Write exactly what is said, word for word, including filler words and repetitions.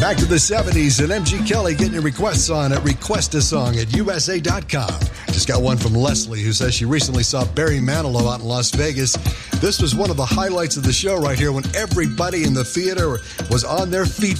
Back to the seventies and M G Kelly getting your requests on at Request a Song at U S A dot com. Just got one from Leslie who says she recently saw Barry Manilow out in Las Vegas. This was one of the highlights of the show right here when everybody in the theater was on their feet